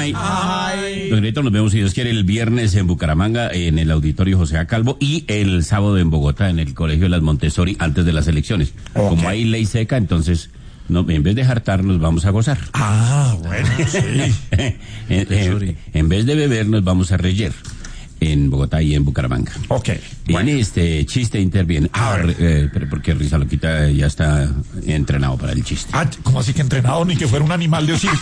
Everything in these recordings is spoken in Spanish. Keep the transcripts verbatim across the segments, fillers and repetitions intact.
Ay, ay. Don Grito, nos vemos si Dios quiere el viernes en Bucaramanga, en el Auditorio José A. Calvo, y el sábado en Bogotá, en el Colegio de las Montessori, antes de las elecciones. Okay. Como hay ley seca, entonces, no, en vez de jartar, nos vamos a gozar. Ah, bueno, sí. en, en, en vez de beber, nos vamos a reyer. En Bogotá y en Bucaramanga. Ok. Bueno. En este chiste interviene. Ah, eh, pero porque Risa Loquita ya está entrenado para el chiste. Ah, ¿cómo así que entrenado? Ni que fuera un animal de circo.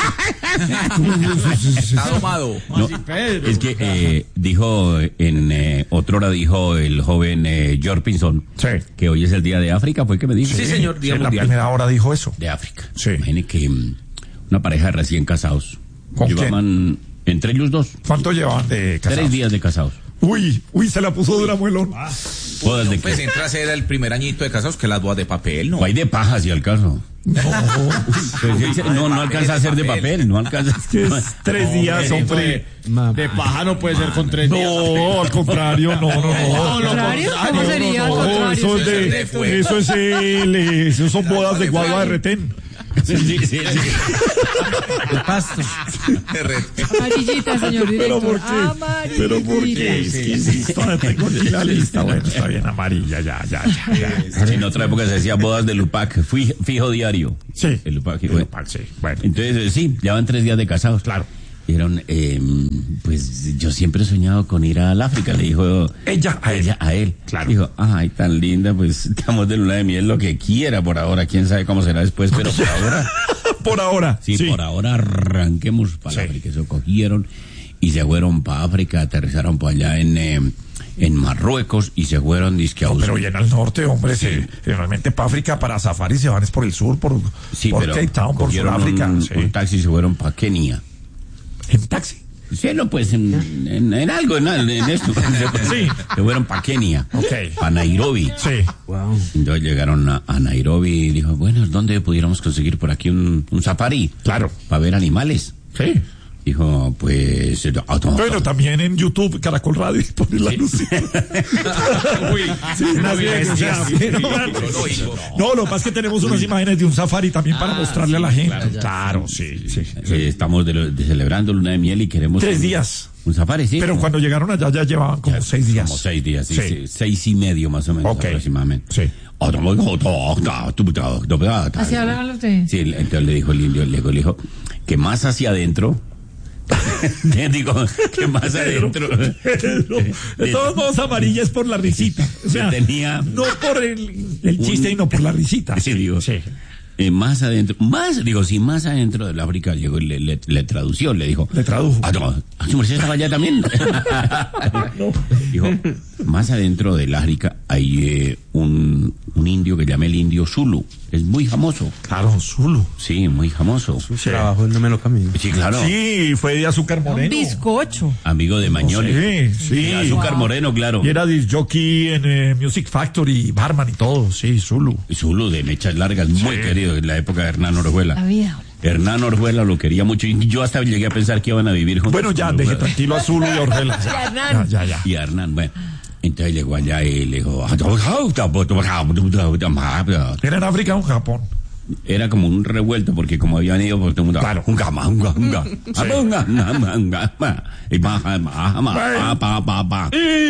Está domado. No, es que eh, dijo, en eh, otra hora dijo el joven eh, George Pinzón, sí, que hoy es el Día de África, ¿fue que me dijo? Sí, señor, Día sí, Mundial. En la primera hora dijo eso. De África. Sí. Imagine que um, una pareja de recién casados. ¿Con llevaban quién? Entre ellos dos. ¿Cuánto llevaban de casados? Tres días de casados. Uy, uy, se la puso dura, muelón. Ah. Uy, no, pues entra a ser el primer añito de casados que las bodas de papel, ¿no? O hay de paja, si al caso. No, pues, no, no alcanza a ser de papel, no alcanza. Es tres días, hombre. De paja no puede ser con tres días. No, al contrario, no, no, no. ¿Al contrario? ¿Cómo sería al contrario? Eso es de, eso es el, eso son bodas de guagua de retén. Sí, sí, sí, sí. De pasto. Amarillita, señor director. Pero ¿por qué? Pero ¿por qué? Es que sí, todavía tengo aquí la lista. Bueno, está bien, amarilla, ya, ya, ya. ya. En otra época se decía bodas de Lupac, Fui, fijo diario. Sí. El Lupac, el bueno. Lupac, sí. Bueno. Entonces, sí, ya van tres días de casados. Claro. Dijeron, eh, pues yo siempre he soñado con ir al África, le dijo ella a ella él. a él. Claro. Dijo, ay, tan linda, pues estamos de luna de miel, lo que quiera por ahora, quién sabe cómo será después, pero por ahora. Por ahora. Sí, sí, por ahora arranquemos para sí. África. Se cogieron y se fueron para África, aterrizaron por allá en, eh, en Marruecos y se fueron disque a no, pero bien al norte, hombre, sí. se, generalmente para África, para safari se van es por el sur, por, sí, por Cape Town, por Sudáfrica. Un, sí. un taxi y se fueron para Kenia. ¿En taxi? Sí, no, pues en, en, en algo, en, en esto. Sí. Se fueron para Kenia. Okay. Para Nairobi. Sí. Wow. Entonces llegaron a, a Nairobi y dijo, bueno, ¿dónde pudiéramos conseguir por aquí un, un safari? Claro. Para ver animales. Sí. Dijo, pues... Bueno, también en YouTube, Caracol Radio, poner la luz. Uy, sí, no, bien, o sea, pero, no, lo que pasa es que tenemos unas imágenes de un safari también para ah, mostrarle sí, a la gente. Claro, claro sí, sí, sí. Eh, estamos de, lo, de celebrando luna de miel y queremos... Tres un, días. Un safari, sí. Pero cuando llegaron allá ya llevaban como ya, seis días. Como seis días, sí, sí. sí, seis y medio más o menos, okay. aproximadamente. Sí. ¿Así hablan usted? Sí, entonces le dijo el indio, le dijo, le dijo que más hacia adentro... digo, que más adentro. Pedro, de todos modos, amarilla es por la risita. O sea, tenía no por el, el chiste, sino por la risita. Sí, digo. Sí. Eh, más adentro, más, digo, si más adentro del África llegó y le, le, le tradució, le dijo. Le tradujo. Ah, no, ¿su merced estaba allá también? No. Dijo, más adentro del África hay eh, un, un indio que llama el indio Zulu. Es muy famoso. Claro, Zulu. Sí, muy famoso. Su sí. trabajo en No Me Lo Camino. Sí, claro. Sí, fue de Azúcar Moreno. Un bizcocho. Amigo de Mañoli. Sí, sí. Azúcar wow. Moreno, claro. Y era disc jockey en eh, Music Factory, barman y todo. Sí, Zulu. Zulu de mechas largas, sí. Muy querido en la época de Hernán Orjuela. La vida. Hernán Orjuela lo quería mucho y yo hasta llegué a pensar que iban a vivir juntos. Bueno, ya, deje tranquilo a Zulu y Orjuela. Y a Hernán. Ya, ya, ya. Y a Hernán, bueno. Entonces llegó allá y le dijo... ¿Era en África o en Japón? Era como un revuelto porque como habían ido por todo el mundo. Claro. Unga, unga, unga. Y baja, baja, baja, pa, pa, pa.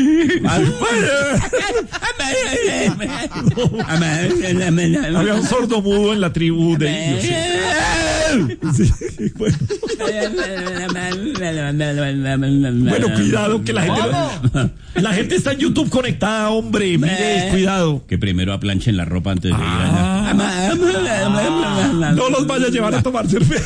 Había un sordo mudo en la tribu de indios. Sí. Sí, bueno. Bueno, cuidado que la gente la gente está en YouTube conectada, hombre. Mire, cuidado. Que primero aplanchen la ropa antes de ir allá. No los vaya a llevar a tomar cerveza.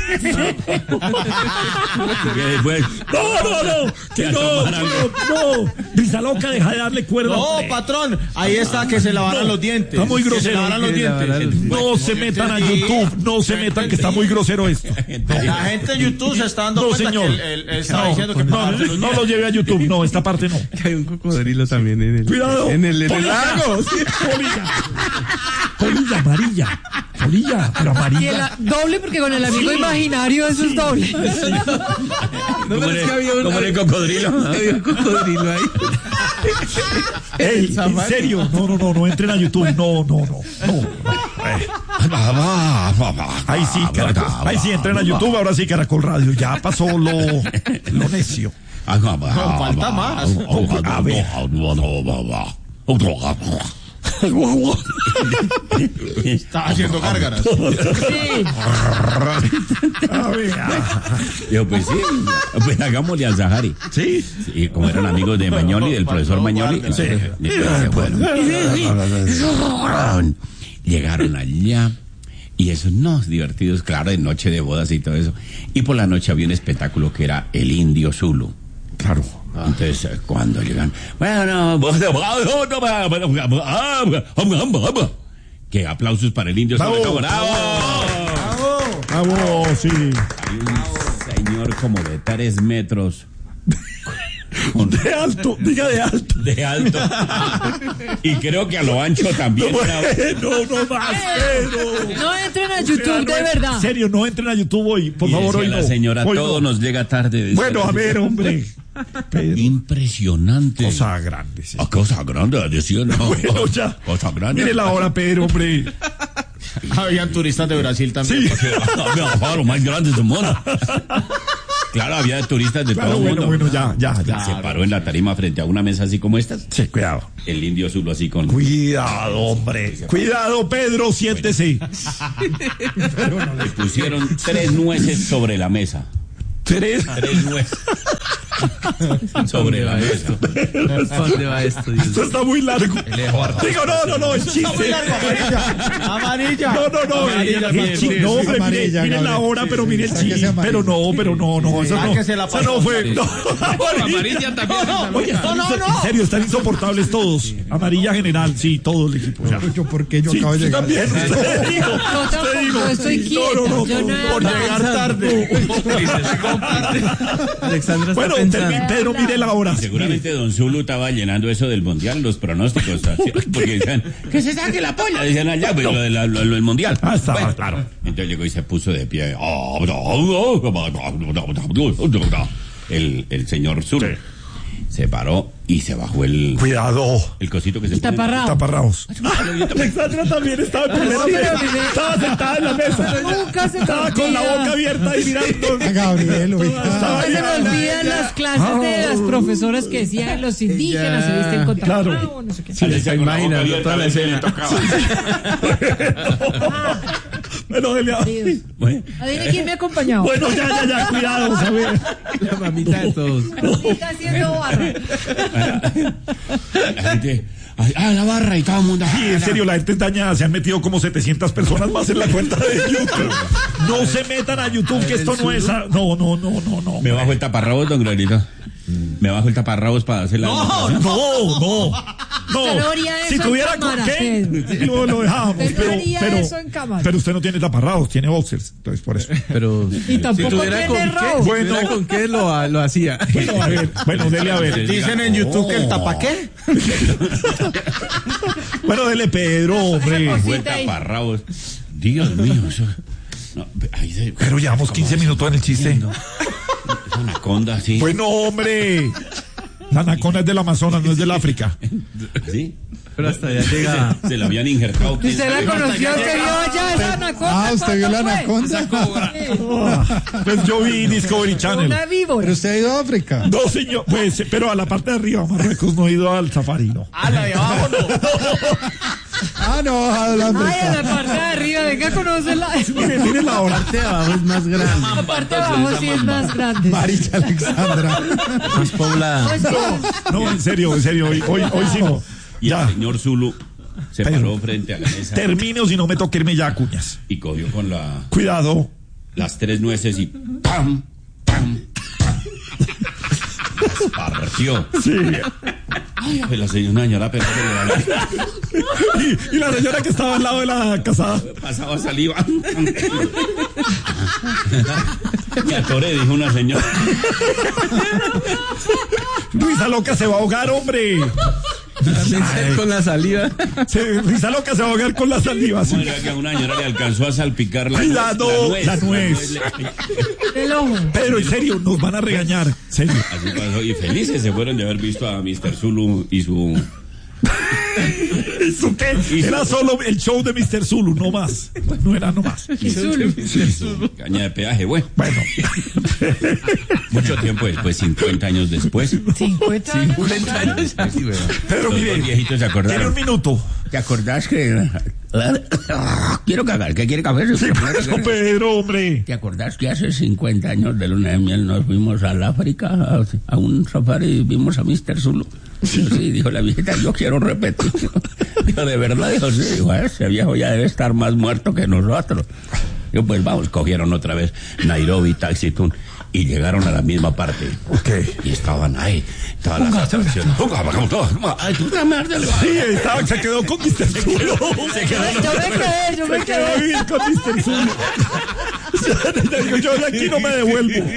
Después, no, no, no, que no, no, no. Risa Loca, deja de darle cuerda. No, patrón, ahí está que se lavaran no, los dientes. Está muy grosero. Que se lavaran los dientes. No bueno, se metan a YouTube, no se metan que está muy grosero esto. No. La gente en YouTube se está dando no, cuenta señor. que él, él, él está no, diciendo que no, no, no lo lleve a YouTube, no, esta parte no. Hay un cocodrilo también en el cuidado. En el, en el lago. Sí, polilla. Polilla amarilla. Polilla, pero amarilla. Y el, doble porque con el amigo sí. imaginario eso sí. es doble. Sí. No, pero es que había un, ¿cómo era el cocodrilo? Había un cocodrilo ahí. Ey, en serio, no, no, no, no entren a YouTube, no, no, no, no. Ahí sí, Caracol. Ahí sí, entren a YouTube, ahora sí, Caracol Radio. Ya pasó lo, lo necio. No, falta más. A ver. Está haciendo gárgaras. Sí. A ver. Yo, pues sí, pues hagámosle al Zahari. Sí. Y como eran amigos de Magnoli, del profesor Magnoli. Sí. Bueno, llegaron allá. Y esos no, divertidos, claro, de noche de bodas y todo eso. Y por la noche había un espectáculo que era el Indio Zulu. Claro. Entonces, cuando llegan, bueno, que aplausos para el Indio Zulu. ¡Bravo! ¡Bravo! ¡Bravo! Sí. Hay un señor como de tres metros. De alto, diga de alto. De alto. Y creo que a lo ancho también. No, era- no, no más, pero. No entren a YouTube, de verdad. En serio, no entren a YouTube hoy, por Y favor, decía hoy la no. señora, Hoy todo no. nos llega tarde. decía Bueno, la a ver, señora. hombre. Pedro. Impresionante. Cosa grande, sí. Ah, cosa grande, decía, no. Bueno, ya. Cosa grande. Mire la hora, Pedro, hombre. Habían turistas de Brasil también. Sí. Lo más grande del mundo. Claro, había turistas de Claro, todo el bueno, mundo. bueno, ya, ya, ya. Se paró en la tarima frente a una mesa así como esta. Sí, cuidado. El Indio Zulu así con... Cuidado, hombre. Cuidado, Pedro, siéntese. Le pusieron tres nueces sobre la mesa. Tres. Tres nueces. Sobre la mesa. ¿Dónde va esto, Dios? Esto está muy largo. Digo, no, no, no, es chiste. Amarilla. No, no, no. Amarilla, el- el amarilla. chi- No, hombre, mire, Amarilla, mire la Gabriel. hora, pero mire el Sáquese chiste. amarilla. Pero no, pero no, no, eso no. Sáquese la Eso no fue. No, Amarilla también. Oye, están inso- en serio, están insoportables todos. Amarilla general, sí, todo el equipo. Ya. Yo, ¿por qué yo Sí, acabo de usted llegar? también, usted dijo. Yo Usted tampoco, dijo. yo estoy quieta. No, no, no, Yo por- nada por más. llegar tarde. Alexandra está Bueno, pensando. termi- Pedro, mire la hora. Seguramente Don Zulu estaba llenando eso del mundial, los pronósticos. así, porque decían, que se saque la polla. Decían allá, pues, lo, de la- lo- lo del mundial. Ah, estaba, claro. Entonces llegó y se puso de pie. El, el señor Zulu. Sí. Se paró y se bajó el, Cuidado. el cosito que se Y pone. taparrao. Taparraos. Alexandra también estaba en primera No, pero fila. mire. Estaba sentada en la mesa. Nunca se me Estaba con la olvida. boca abierta y mirando. A Gabriel, oiga. Estaba Nunca se me mirando. olvidan las clases de las profesoras que decían los indígenas se visten con Claro. taparrao, no sé qué. Sí, se imagina toda la escena. Bueno, Delia. Dios. Bueno, Adivine quién me ha acompañado. Bueno, ya, ya, ya, cuidado, a ver. La mamita de todos. Está haciendo barra. la gente, ah, la barra y todo el mundo. Sí, en serio, la gente es dañada. Se han metido como setecientas personas más en la cuenta de YouTube. No se metan a YouTube, que esto no es. a- No, no, no, no, no. Me bajo el taparrabos, don Glorito. Me bajo el taparrabos para hacer la. No, no, no. Usted no haría Si eso en tuviera con cámara, qué, Pedro. lo, lo dejábamos. Usted no Pero, haría pero, eso en cámara. pero usted no tiene taparrados, tiene boxers. Entonces, por eso. Pero Y tampoco si tuviera tiene con rabo. qué, si Bueno. tuviera con qué lo, lo hacía. Bueno, a ver. Bueno, dele a ver. Dicen en YouTube que el tapa qué. Bueno, dele Pedro, hombre. Fue el taparrabos. Dios mío, eso. No, ahí se- Pero llevamos quince minutos en el chiste. Es anaconda, sí. Bueno, hombre. La anaconda es del Amazonas, no es del África. ¿Sí? Pero hasta allá llega. Se la habían injertado. Si usted la conoció, usted vio allá esa anaconda. Ah, usted vio la ¿cuándo fue? anaconda. Sí. Pues yo vi Discovery Channel. Una víbora. Pero usted ha ido a África. No, señor. Pues, pero a la parte de arriba, Marruecos, no he ido al safari, no. Ah, la de abajo no. Ah, no, a la Ay, a la África. parte de arriba, venga, conócela. Mire, mire la hora. La parte de abajo es más grande, La parte de abajo sí es más grande. Marilla Alexandra. más poblada. Pues sí. No, en serio, en serio. Hoy, hoy, hoy sí no. Y Ya. el señor Zulu se Pedro. paró frente a la mesa Termine o si no me toque irme ya, cuñas. y cogió con la, Cuidado. las tres nueces y ¡pam! ¡pam! ¡pam! Las partió. Sí. Ay, pues la señora, una señora pero Y, y la señora que estaba al lado de la casada. pasaba saliva. Me atoré, dijo una señora. Risa loca se va a ahogar, hombre. Con la saliva. Se, risa loca se va a ahogar con la saliva. Sí. Bueno, que a una señora le alcanzó a salpicar la, Cuidado, nuez, la nuez. El ojo. Pedro, en serio, nos van a regañar. En serio. Así pasó. Y felices se fueron de haber visto a mister Zulu y su ¿Eso qué? Era solo el show de mister Zulu, no más. No era no más. Caña de peaje, bueno. Bueno. Mucho tiempo después, cincuenta años después. cincuenta años. cincuenta años. Pero Los mire, dos viejitos se acordaron. tiene un minuto. ¿Te acordás que... Quiero cagar, ¿qué quiere café? Sí, pero Pedro, hombre. ¿Te acordás que hace cincuenta años de luna de miel nos fuimos al África a, a un safari y vimos a mister Zulu? Sí. Sí, dijo la viejita, yo quiero repetir. Dijo, ¿de verdad? Dijo, sí, dijo, ese viejo ya debe estar más muerto que nosotros. Yo, pues vamos, cogieron otra vez Nairobi, Taxi Tun, y llegaron a la misma parte. Okay. Y estaban ahí, estaban las atracciones. Ay, tú también, sí, estaba, se quedó con mister Zulu. Se quedó, Yo me quedé, yo me Se quedó a quedé. vivir con mister Zulu. Yo de aquí no me devuelvo.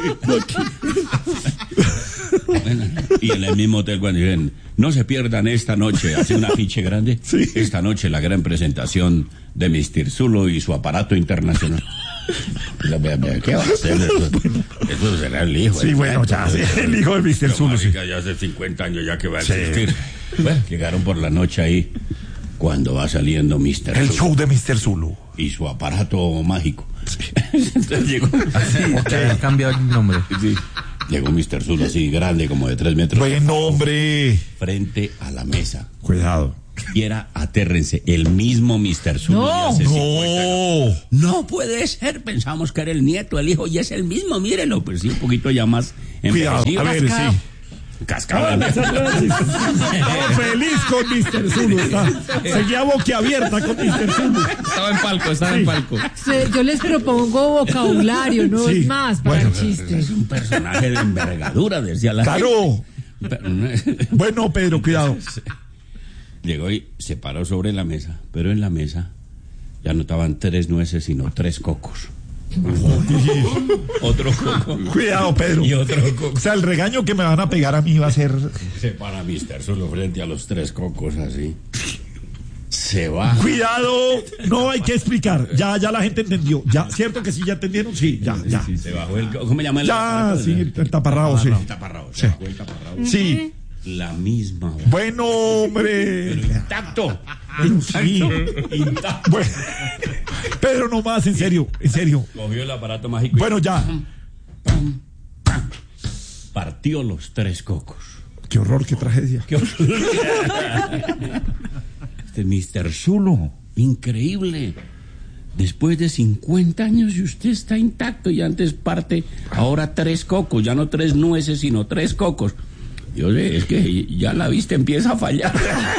Bueno, y en el mismo hotel cuando dicen, no se pierdan esta noche, hace un afiche grande, sí. Esta noche la gran presentación de mister Zulu y su aparato internacional. ¿Qué va a hacer? Eso, eso será el hijo. Sí, el bueno, nieto, ya, sí, el, el hijo de mister Zulu. Sí. Ya hace cincuenta años ya que va a Sí. existir. Bueno, llegaron por la noche ahí, cuando va saliendo mister El Zulu show de mister Zulu. y su aparato mágico. Sí. Entonces llegó... Ya cambió el nombre. Sí. Llegó mister Zulu así, grande, como de tres metros. Bueno, hombre. Frente a la mesa. Cuidado. Y era, atérrense, el mismo mister Zulu. No. de hace cincuenta años. No. No puede ser, pensamos que era el nieto, el hijo, y es el mismo, mírenlo, pero sí, un poquito ya más Cuidado. envejecido. A ver, Cascado. sí. Cascado. Estaba feliz con mister Zulu. Está. Seguía boquiabierta con mister Zulu. Estaba en palco, estaba Sí. en palco. Se- Yo les propongo vocabulario, no Sí. es más para Bueno. el chiste. Es un personaje de envergadura, decía la Claro. gente. Pero- Bueno, Pedro, cuidado. Llegó y se paró sobre la mesa, pero en la mesa ya no estaban tres nueces, sino tres cocos. Otro coco. Cuidado, Pedro. Y otro coco. O sea, el regaño que me van a pegar a mí va a ser... Se para mister Zulu frente a los tres cocos así. Se va. Cuidado, no hay que explicar. Ya, ya la gente entendió. Ya, ¿cierto que sí ya entendieron? Sí, ya, ya. Sí, se bajó el... ¿Cómo llama el Ya, aparato? sí, el taparrabo, sí. El taparrabo. Se Sí. bajó el taparrabo. Sí. La misma. Bueno, hombre. Pero intacto. Pero sí. Intacto. Bueno, Pedro, no más, en serio, en serio. Cogió el aparato mágico y Bueno, ya. partió los tres cocos. Qué horror, qué tragedia. ¿Qué Este mister Zulu, increíble. Después de cincuenta años y usted está intacto y antes parte, ahora tres cocos, ya no tres nueces, sino tres cocos. Yo sé, es que ya la vista empieza a fallar.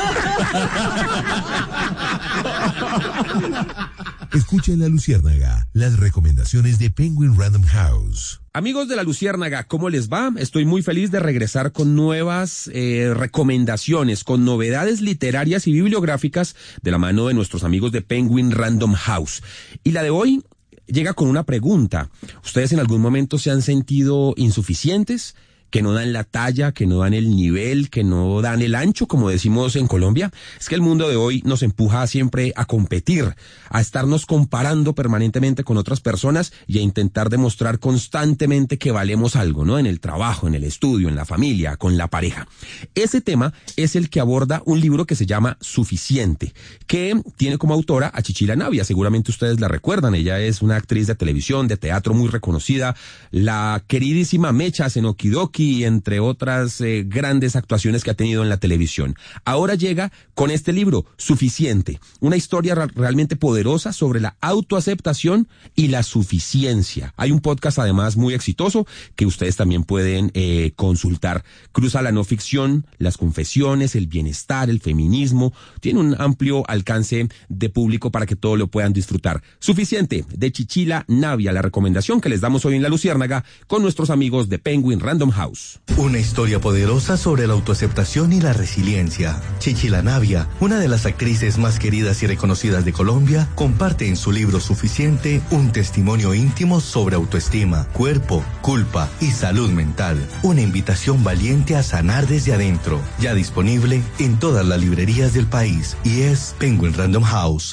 Escucha en La Luciérnaga las recomendaciones de Penguin Random House. Amigos de La Luciérnaga, ¿cómo les va? Estoy muy feliz de regresar con nuevas eh, recomendaciones, con novedades literarias y bibliográficas de la mano de nuestros amigos de Penguin Random House. Y la de hoy llega con una pregunta. ¿Ustedes en algún momento se han sentido insuficientes? ¿Que no dan la talla, que no dan el nivel, que no dan el ancho, como decimos en Colombia? Es que el mundo de hoy nos empuja siempre a competir, a estarnos comparando permanentemente con otras personas y a intentar demostrar constantemente que valemos algo, ¿no? En el trabajo, en el estudio, en la familia, con la pareja. Ese tema es el que aborda un libro que se llama Suficiente, que tiene como autora a Chichila Navia. Seguramente ustedes la recuerdan. Ella es una actriz de televisión, de teatro muy reconocida, la queridísima Mecha Senokidoki, y entre otras eh, grandes actuaciones que ha tenido en la televisión. Ahora llega con este libro, Suficiente, una historia ra- realmente poderosa sobre la autoaceptación y la suficiencia. Hay un podcast además muy exitoso que ustedes también pueden eh, consultar. Cruza la no ficción, las confesiones, el bienestar, el feminismo. Tiene un amplio alcance de público para que todo lo puedan disfrutar. Suficiente, de Chichila Navia, la recomendación que les damos hoy en La Luciérnaga con nuestros amigos de Penguin Random House. Una historia poderosa sobre la autoaceptación y la resiliencia. Chichila Navia, una de las actrices más queridas y reconocidas de Colombia, comparte en su libro Suficiente un testimonio íntimo sobre autoestima, cuerpo, culpa y salud mental. Una invitación valiente a sanar desde adentro. Ya disponible en todas las librerías del país y es Penguin Random House.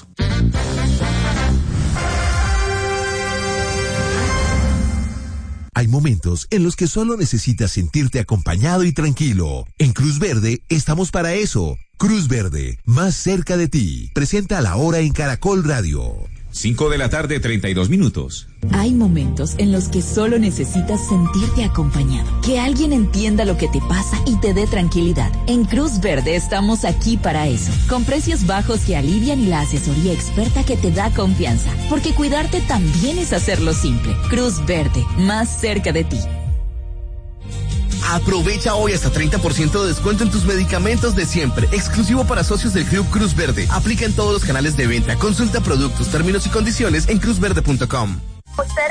Hay momentos en los que solo necesitas sentirte acompañado y tranquilo. En Cruz Verde estamos para eso. Cruz Verde, más cerca de ti. Presenta La Hora en Caracol Radio. cinco de la tarde, treinta y dos minutos. Hay momentos en los que solo necesitas sentirte acompañado, que alguien entienda lo que te pasa y te dé tranquilidad. En Cruz Verde estamos aquí para eso, con precios bajos que alivian y la asesoría experta que te da confianza, porque cuidarte también es hacerlo simple. Cruz Verde, más cerca de ti. Aprovecha hoy hasta treinta por ciento de descuento en tus medicamentos de siempre, exclusivo para socios del Club Cruz Verde. Aplica en todos los canales de venta. Consulta productos, términos y condiciones en cruz verde punto com.